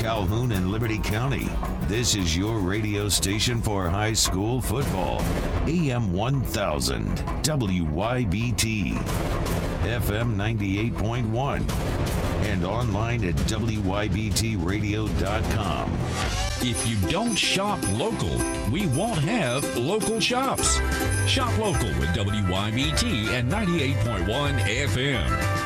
Calhoun and Liberty County. This is your radio station for high school football. AM 1000, WYBT, FM 98.1, and online at WYBTradio.com. If you don't shop local, we won't have local shops. Shop local with WYBT and 98.1 FM.